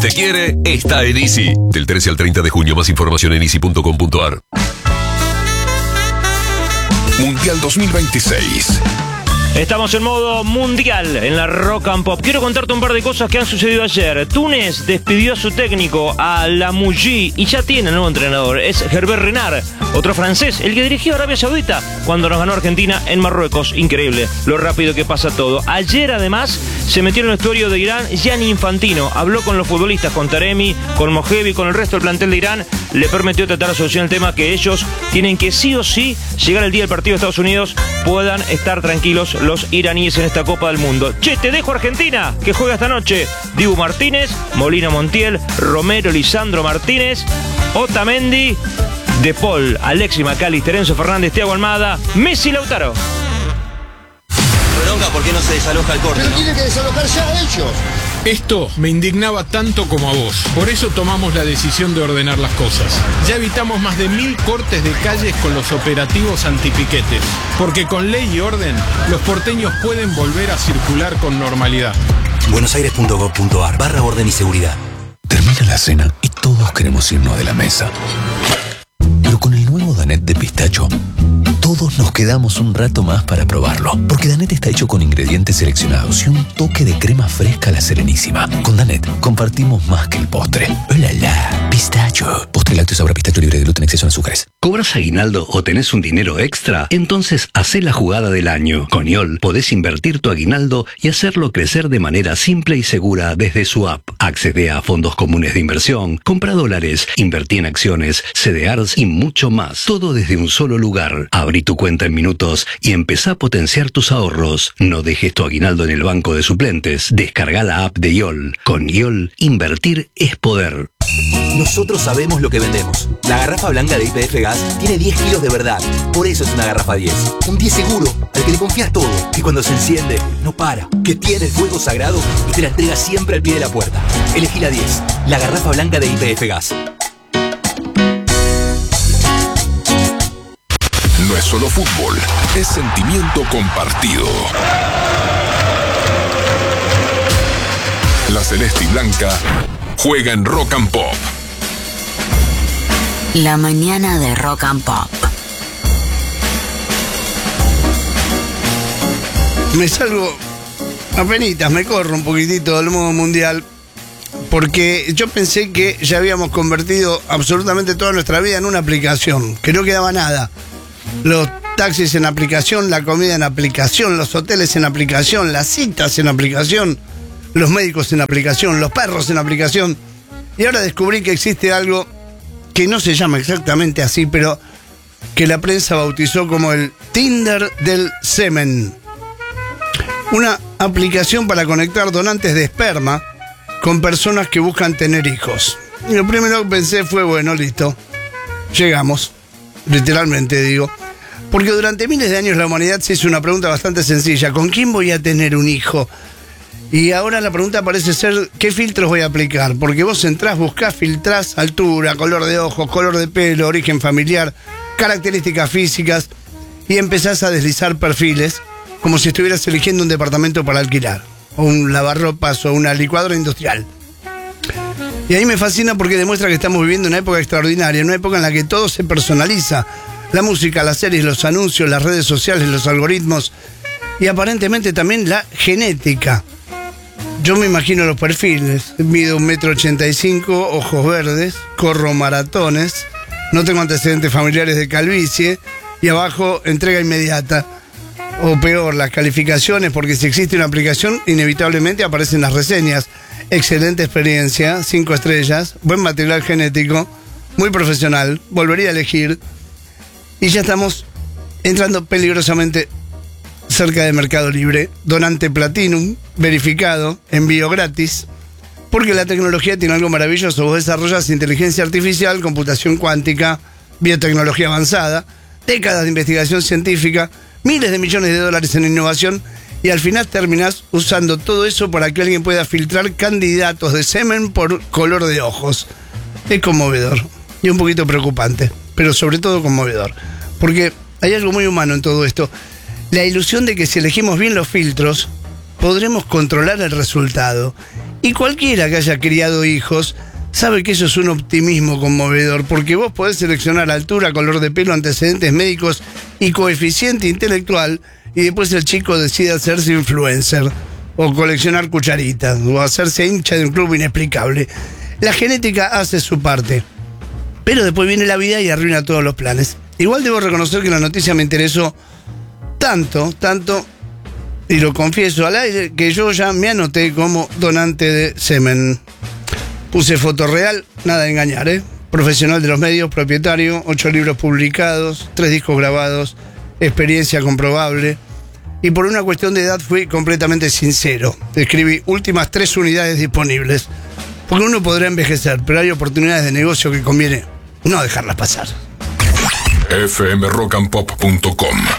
te quiere, está en Easy. Del 13 al 30 de junio, más información en easy.com.ar. Mundial 2026. Estamos en modo mundial en la Rock and Pop. Quiero contarte un par de cosas que han sucedido ayer. Túnez despidió a su técnico, a Lamouji, y ya tiene nuevo entrenador. Es Herbert Renard, otro francés, el que dirigió a Arabia Saudita cuando nos ganó Argentina en Marruecos. Increíble lo rápido que pasa todo. Ayer, además, se metió en el vestuario de Irán Gianni Infantino. Habló con los futbolistas, con Taremi, con Mojevi, con el resto del plantel de Irán. Le permitió tratar la solución del tema, que ellos tienen que sí o sí llegar el día del partido de Estados Unidos, puedan estar tranquilos los iraníes en esta Copa del Mundo. Che, te dejo Argentina, que juega esta noche Dibu Martínez, Molina Montiel, Romero, Lisandro Martínez, Otamendi, De Paul, Alexis McAllister, Enzo Fernández, Thiago Almada, Messi, Lautaro. Bronca, ¿por qué no se desaloja el corte? Pero ¿no? tienen que desalojarse a ellos. Esto me indignaba tanto como a vos. Por eso tomamos la decisión de ordenar las cosas. Ya evitamos más de 1000 cortes de calles con los operativos antipiquetes. Porque con ley y orden, los porteños pueden volver a circular con normalidad. buenosaires.gov.ar/orden y seguridad. Termina la cena y todos queremos irnos de la mesa. Pero con el nuevo Danette de pistacho, todos nos quedamos un rato más para probarlo. Porque Danette está hecho con ingredientes seleccionados y un toque de crema fresca a la Serenísima. Con Danette compartimos más que el postre. ¡Oh, la, la! Pistacho. Postre lácteo sabor a pistacho libre de gluten, exceso en azúcares. ¿Cobras aguinaldo o tenés un dinero extra? Entonces hacé la jugada del año. Con IOL podés invertir tu aguinaldo y hacerlo crecer de manera simple y segura desde su app. Accede a fondos comunes de inversión, compra dólares, invertí en acciones, CDRs y mucho más. Todo desde un solo lugar. Abrí tu cuenta en minutos y empezá a potenciar tus ahorros. No dejes tu aguinaldo en el banco de suplentes. Descarga la app de IOL. Con IOL, invertir es poder. Nosotros sabemos lo que vendemos. La garrafa blanca de YPF Gas tiene 10 kilos de verdad. Por eso es una garrafa 10. Un 10 seguro, al que le confías todo. Que cuando se enciende, no para. Que tiene el fuego sagrado y te la entrega siempre al pie de la puerta. Elegí la 10. La garrafa blanca de YPF Gas. No es solo fútbol, es sentimiento compartido. La celeste y blanca juega en Rock and Pop. La mañana de Rock and Pop. Me salgo apenitas, me corro un poquitito del modo mundial, porque yo pensé que ya habíamos convertido absolutamente toda nuestra vida en una aplicación, que no quedaba nada. Los taxis en aplicación, la comida en aplicación, los hoteles en aplicación, las citas en aplicación, los médicos en aplicación, los perros en aplicación. Y ahora descubrí que existe algo que no se llama exactamente así, pero que la prensa bautizó como el Tinder del semen. Una aplicación para conectar donantes de esperma con personas que buscan tener hijos. Y lo primero que pensé fue, bueno, listo, llegamos, literalmente digo, porque durante miles de años la humanidad se hizo una pregunta bastante sencilla: ¿con quién voy a tener un hijo? Y ahora la pregunta parece ser: ¿qué filtros voy a aplicar? Porque vos entrás, buscás, filtrás altura, color de ojos, color de pelo, origen familiar, características físicas, y empezás a deslizar perfiles como si estuvieras eligiendo un departamento para alquilar, o un lavarropas, o una licuadora industrial. Y ahí me fascina porque demuestra que estamos viviendo una época extraordinaria, una época en la que todo se personaliza: la música, las series, los anuncios, las redes sociales, los algoritmos, y aparentemente también la genética. Yo me imagino los perfiles: mido 1,85 m, ojos verdes, corro maratones, no tengo antecedentes familiares de calvicie, y abajo entrega inmediata. O peor, las calificaciones, porque si existe una aplicación, inevitablemente aparecen las reseñas: excelente experiencia, 5 estrellas, buen material genético, muy profesional, volvería a elegir. Y ya estamos entrando peligrosamente cerca de Mercado Libre. Donante Platinum, verificado, envío gratis. Porque la tecnología tiene algo maravilloso: vos desarrollas inteligencia artificial, computación cuántica, biotecnología avanzada, décadas de investigación científica, miles de millones de dólares en innovación, y al final terminás usando todo eso para que alguien pueda filtrar candidatos de semen por color de ojos. Es conmovedor y un poquito preocupante, pero sobre todo conmovedor, porque hay algo muy humano en todo esto: la ilusión de que si elegimos bien los filtros podremos controlar el resultado. Y cualquiera que haya criado hijos sabe que eso es un optimismo conmovedor, porque vos podés seleccionar altura, color de pelo, antecedentes médicos y coeficiente intelectual, y después el chico decide hacerse influencer, o coleccionar cucharitas, o hacerse hincha de un club inexplicable. La genética hace su parte, pero después viene la vida y arruina todos los planes. Igual debo reconocer que la noticia me interesó tanto, y lo confieso al aire, que yo ya me anoté como donante de semen. Puse foto real, nada de engañar, profesional de los medios, propietario, 8 libros publicados, 3 discos grabados, experiencia comprobable. Y por una cuestión de edad fui completamente sincero. Escribí últimas 3 unidades disponibles. Porque uno podrá envejecer, pero hay oportunidades de negocio que conviene no dejarlas pasar. fmrockandpop.com